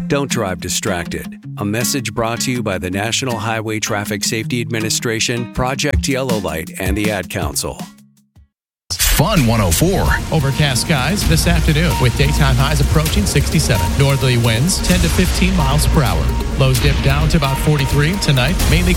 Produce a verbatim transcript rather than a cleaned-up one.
Don't drive distracted. A message brought to you by the National Highway Traffic Safety Administration, Project Yellow Light, and the Ad Council. Fun one oh four. Overcast skies this afternoon with daytime highs approaching sixty-seven. Northerly winds ten to fifteen miles per hour. Lows dip down to about forty-three tonight. Mainly